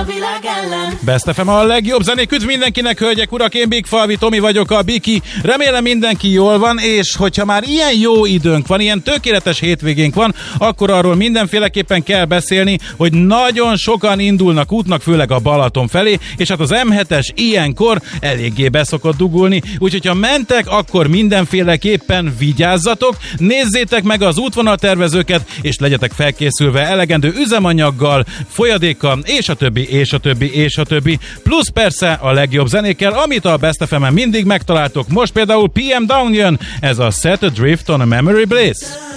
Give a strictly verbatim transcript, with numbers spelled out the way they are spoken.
a világ ellen. Best ef em a legjobb zenék, üdv mindenkinek, hölgyek, urak, én Big Falvi Tomi vagyok, a Biki. Remélem mindenki jól van, és hogyha már ilyen jó időnk van, ilyen tökéletes hétvégénk van, akkor arról mindenféleképpen kell beszélni, hogy nagyon sokan indulnak útnak, főleg a Balaton felé, és hát az em hetes ilyenkor eléggé beszokott dugulni, úgyhogy ha mentek, akkor mindenféleképpen vigyázzatok, nézzétek meg az útvonaltervezőket, és legyetek felkészülve elegendő üzemanyaggal, folyadékkal, és a többi, és a többi, és a többi. Plusz persze a legjobb zenékkel, amit a Best ef em-en mindig megtaláltok. Most például pé em Down jön, ez a Set Adrift on a Memory Bliss.